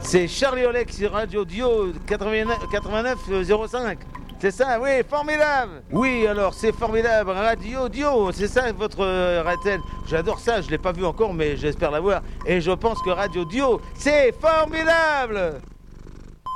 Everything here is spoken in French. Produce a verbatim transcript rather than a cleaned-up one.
C'est Charlie Olek sur Radio Dio quatre-vingt-neuf zéro cinq. C'est ça, oui, formidable. Oui, alors c'est formidable, Radio Dio, c'est ça votre euh, Ratel. J'adore ça, je ne l'ai pas vu encore, mais j'espère l'avoir. Et je pense que Radio Dio, c'est formidable.